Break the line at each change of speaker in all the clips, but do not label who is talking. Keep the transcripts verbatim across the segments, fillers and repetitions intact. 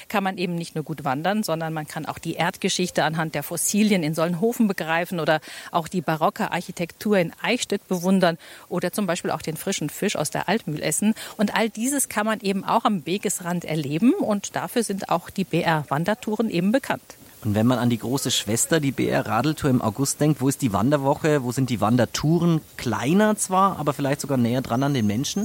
kann man eben nicht nur gut wandern, sondern man kann auch die Erdgeschichte anhand der Fossilien in Solnhofen begreifen oder auch die barocke Architektur in Eichstätt bewundern oder zum Beispiel auch den frischen Fisch aus der Altmühl essen. Und all dieses kann man eben auch am Wegesrand erleben und dafür sind auch die B R-Wandertouren eben bekannt.
Und wenn man an die große Schwester, die B R-Radeltour im August denkt, wo ist die Wanderwoche, wo sind die Wandertouren? Kleiner zwar, aber vielleicht sogar näher dran an den Menschen?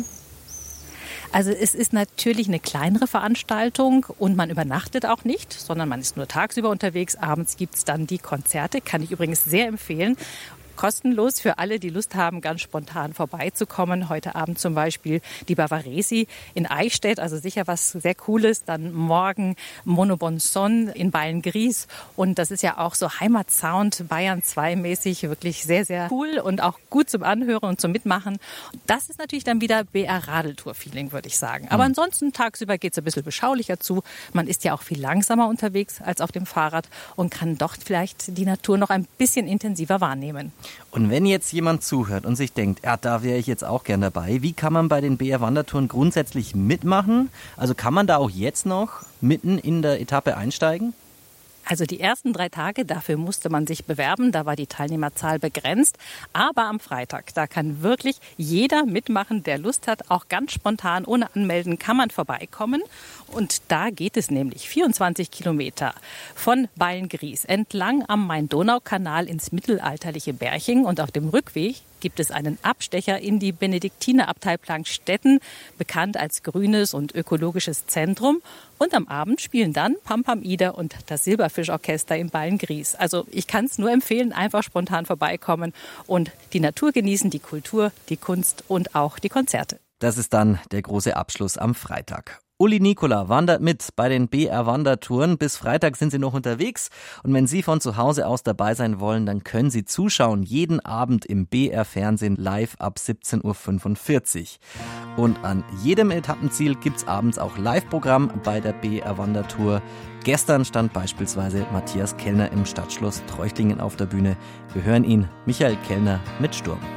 Also es ist natürlich eine kleinere Veranstaltung und man übernachtet auch nicht, sondern man ist nur tagsüber unterwegs. Abends gibt es dann die Konzerte, kann ich übrigens sehr empfehlen. Kostenlos für alle, die Lust haben, ganz spontan vorbeizukommen. Heute Abend zum Beispiel die Bavaresi in Eichstätt, also sicher was sehr Cooles. Dann morgen Mono Bon Son in Beilngries. Und das ist ja auch so Heimatsound Bayern zwei mäßig, wirklich sehr, sehr cool und auch gut zum Anhören und zum Mitmachen. Das ist natürlich dann wieder B R-Radeltour-Feeling, würde ich sagen. Aber ansonsten tagsüber geht es ein bisschen beschaulicher zu. Man ist ja auch viel langsamer unterwegs als auf dem Fahrrad und kann doch vielleicht die Natur noch ein bisschen intensiver wahrnehmen.
Und wenn jetzt jemand zuhört und sich denkt, ja, da wäre ich jetzt auch gern dabei, wie kann man bei den B R-Wandertouren grundsätzlich mitmachen? Also kann man da auch jetzt noch mitten in der Etappe einsteigen?
Also die ersten drei Tage, dafür musste man sich bewerben, da war die Teilnehmerzahl begrenzt. Aber am Freitag, da kann wirklich jeder mitmachen, der Lust hat. Auch ganz spontan, ohne Anmelden, kann man vorbeikommen. Und da geht es nämlich vierundzwanzig Kilometer von Beilngries entlang am Main-Donau-Kanal ins mittelalterliche Berching. Und auf dem Rückweg gibt es einen Abstecher in die Benediktinerabtei Plankstetten, bekannt als grünes und ökologisches Zentrum. Und am Abend spielen dann Pam Pam Ida und das Silberfischorchester in Beilngries. Also ich kann es nur empfehlen, einfach spontan vorbeikommen und die Natur genießen, die Kultur, die Kunst und auch die Konzerte.
Das ist dann der große Abschluss am Freitag. Uli Nikola wandert mit bei den B R-Wandertouren. Bis Freitag sind sie noch unterwegs. Und wenn Sie von zu Hause aus dabei sein wollen, dann können Sie zuschauen. Jeden Abend im B R-Fernsehen live ab siebzehn Uhr fünfundvierzig. Und an jedem Etappenziel gibt's abends auch Live-Programm bei der B R-Wandertour. Gestern stand beispielsweise Matthias Kellner im Stadtschloss Treuchtlingen auf der Bühne. Wir hören ihn, Michael Kellner mit Sturm.